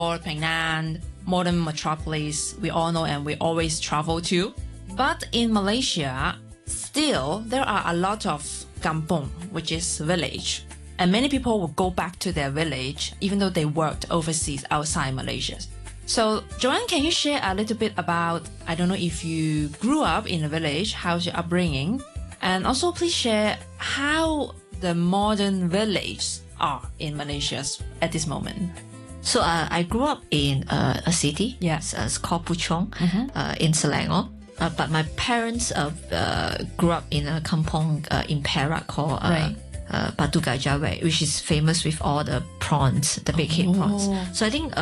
Penang, modern metropolis, we all know and we always travel to. But in Malaysia, still there are a lot of kampong, which is village. And many people will go back to their village even though they worked overseas outside Malaysia. So, Joanne, can you share a little bit about, I don't know if you grew up in a village, how's your upbringing? And also please share how the modern villages are in Malaysia at this moment. So I grew up in a city. Yes. It's called Puchong in Selangor. But my parents grew up in a kampong in Perak called Batu Gajah, which is famous with all the prawns, the big head prawns. So I think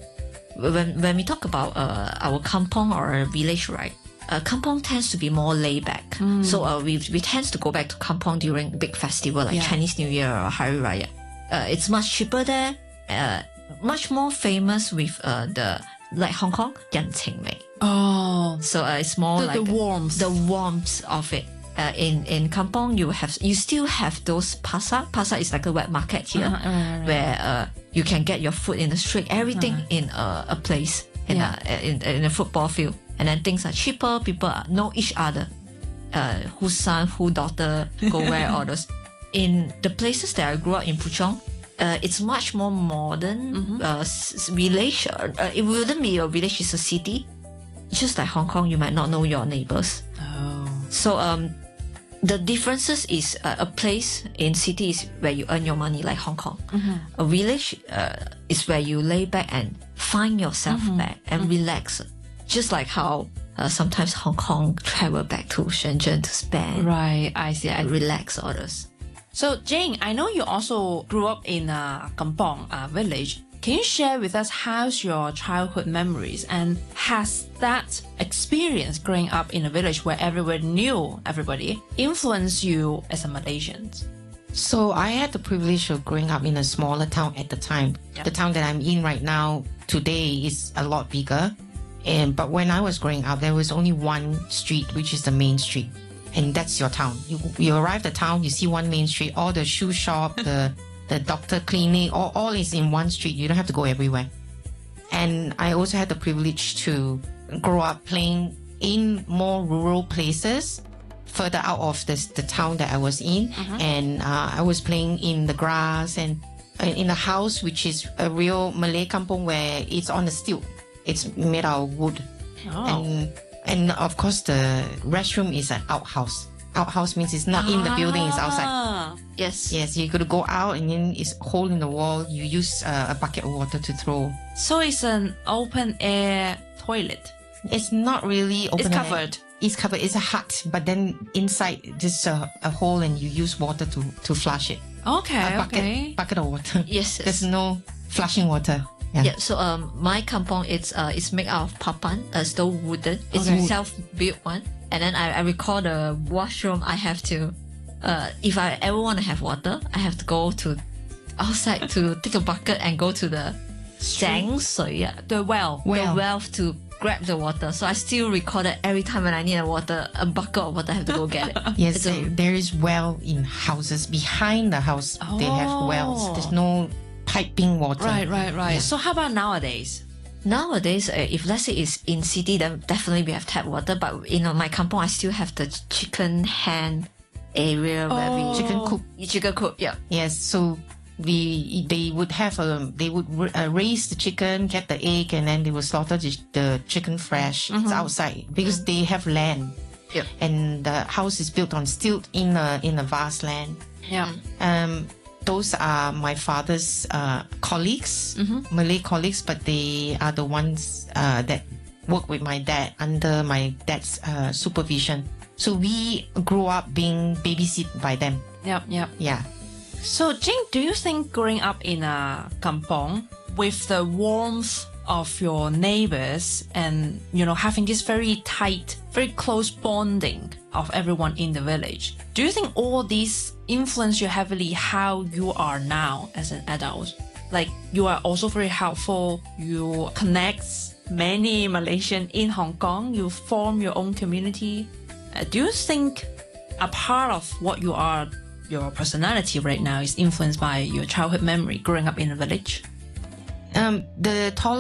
when we talk about our kampong or a village, right? Kampong tends to be more laid back. So we tend to go back to kampong during big festival like Chinese New Year or Hari Raya. It's much cheaper there. Much more famous with like Hong Kong, 人情味. So it's more like the warmth of it. In Kampong, you still have those pasar. Pasar is like a wet market here, where you can get your food in the street. Everything in a place in a football field, and then things are cheaper. People know each other. Whose son, whose daughter go where, all those. In the places that I grew up in Puchong, it's much more modern village. It wouldn't be a village; it's a city. Just like Hong Kong, you might not know your neighbors. So the differences is a place in city is where you earn your money, like Hong Kong. A village is where you lay back and find yourself back and relax. Just like how sometimes Hong Kong travel back to Shenzhen to spend. Right, I see. And relax others. So Jane, I know you also grew up in a kampong village. Can you share with us how's your childhood memories, and has that experience growing up in a village where everyone knew everybody influenced you as a Malaysian? So I had the privilege of growing up in a smaller town at the time. The town that I'm in right now today is a lot bigger. But when I was growing up, there was only one street, which is the main street. And that's your town. You arrive at town, you see one main street, all the shoe shop, the doctor clinic, all is in one street. You don't have to go everywhere. And I also had the privilege to grow up playing in more rural places, further out of the town that I was in. And I was playing in the grass and in a house, which is a real Malay kampong where it's on a stilt. It's made out of wood. And of course, the restroom is an outhouse. Outhouse means it's not in the building, it's outside. Yes. You got to go out and then it's a hole in the wall. You use a bucket of water to throw. So it's an open air toilet. It's not really open. It's covered. It's covered. It's a hut, but then inside there's a hole and you use water to flush it. Okay. Bucket of water. Yes. There's no flushing water. Yeah. So my kampong it's made out of papan, still wooden. It's a self-built one. And then I recall the washroom. I have to, if I ever want to have water, I have to go to outside to take a bucket and go to the 井水, the well to grab the water. So I still recall that every time when I need a bucket of water, I have to go get it. Yes, there is well in houses. Behind the house, they have wells. There's no piping water. Right. Yeah. So how about nowadays? Nowadays, if let's say it's in city, then definitely we have tap water. But in my kampong, I still have the chicken hen area where we chicken coop. Yeah. Yes. So they would raise the chicken, get the egg, and then they would slaughter the chicken fresh. It's outside because they have land. Yeah. And the house is built on stilt in a vast land. Yeah. Those are my father's colleagues, Malay colleagues, but they are the ones that work with my dad under my dad's supervision. So we grew up being babysit by them. Yep. Yeah. So Jing, do you think growing up in a kampong with the warmth of your neighbors and, having this very tight, very close bonding of everyone in the village, do you think all these influence you heavily how you are now as an adult? Like, you are also very helpful, you connect many Malaysians in Hong Kong, you form your own community. Do you think a part of what you are, your personality right now, is influenced by your childhood memory growing up in a village? The tallest